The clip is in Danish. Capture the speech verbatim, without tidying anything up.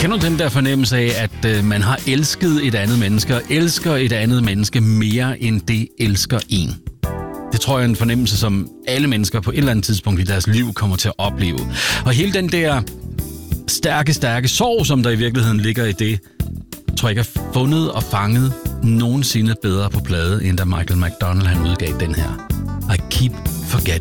Kender du den der fornemmelse af, at øh, man har elsket et andet menneske, og elsker et andet menneske mere, end det elsker en? Det tror jeg er en fornemmelse, som alle mennesker på et eller andet tidspunkt i deres liv kommer til at opleve. Og hele den der stærke, stærke sorg, som der i virkeligheden ligger i det, tror jeg ikke er fundet og fanget nogensinde bedre på plade, end da Michael McDonald han udgav den her. I keep forgetting.